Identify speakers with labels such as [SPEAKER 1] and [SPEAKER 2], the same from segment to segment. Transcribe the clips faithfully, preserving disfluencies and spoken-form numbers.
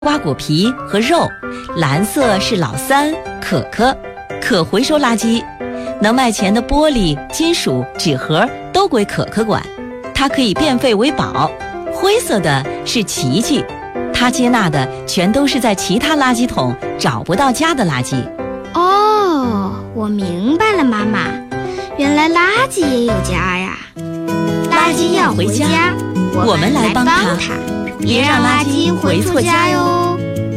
[SPEAKER 1] 瓜果皮和肉，蓝色是老三可可。可回收垃圾，能卖钱的玻璃、金属、纸盒都归可可管，它可以变废为宝。灰色的是琪琪，他接纳的全都是在其他垃圾桶找不到家的垃圾。
[SPEAKER 2] 哦，我明白了，妈妈，原来垃圾也有家呀。
[SPEAKER 1] 垃圾要回家，我们来帮他，别让垃圾回错家哟。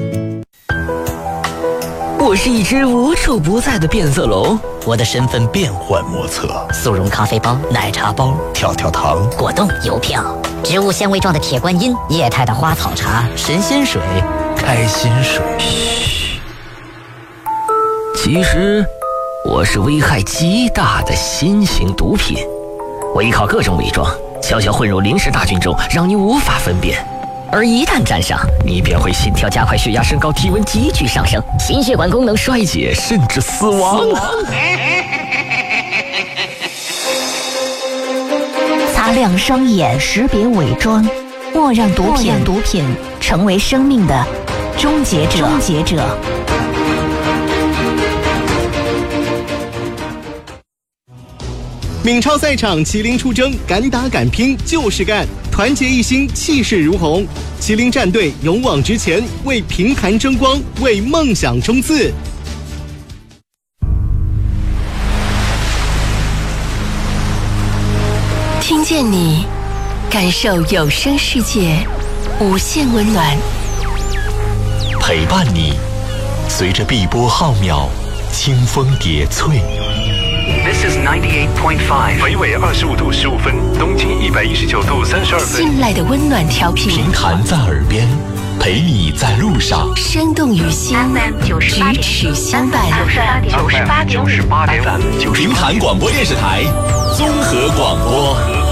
[SPEAKER 3] 我是一只无处不在的变色龙，
[SPEAKER 4] 我的身份变幻莫测，
[SPEAKER 3] 速溶咖啡包、奶茶包、
[SPEAKER 4] 跳跳糖、
[SPEAKER 3] 果冻、邮票、植物纤维状的铁观音、液态的花草茶、神仙水、
[SPEAKER 4] 开心水。
[SPEAKER 3] 嘘，其实我是危害极大的新型毒品，我依靠各种伪装，悄悄混入临时大军中，让你无法分辨。而一旦沾上，你便会心跳加快、血压升高、体温急剧上升、心血管功能衰竭，甚至死亡。
[SPEAKER 5] 擦亮双眼，识别伪装，莫让毒品毒品成为生命的终结者。终结者。
[SPEAKER 6] 闽超赛场，麒麟出征，敢打敢拼就是干，团结一心，气势如虹。麒麟战队勇往直前，为平潭争光，为梦想冲刺。
[SPEAKER 7] 听见你，感受有声世界，无限温暖。
[SPEAKER 8] 陪伴你，随着碧波浩渺，清风叠翠。
[SPEAKER 9] This is ninety-eight point five，
[SPEAKER 10] 北纬二十五度十五分，东经一百一十九度三十二分。
[SPEAKER 7] 信赖的温暖调频，
[SPEAKER 8] 平潭在耳边，陪你在路上，
[SPEAKER 7] 生动于心，咫尺相伴。
[SPEAKER 10] 九十八点五，
[SPEAKER 8] 平潭广播电视台综合广播。